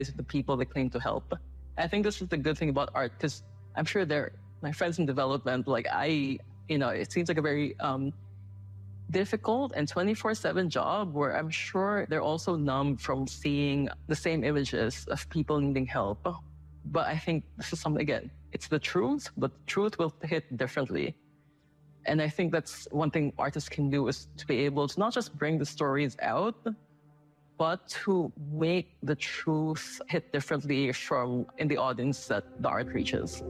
is the people that claim to help. I think this is the good thing about art, because I'm sure my friends in development, it seems like a very difficult and 24/7 job where I'm sure they're also numb from seeing the same images of people needing help. But I think this is something, again, it's the truth, but the truth will hit differently. And I think that's one thing artists can do, is to be able to not just bring the stories out, but to make the truth hit differently in the audience that the art reaches.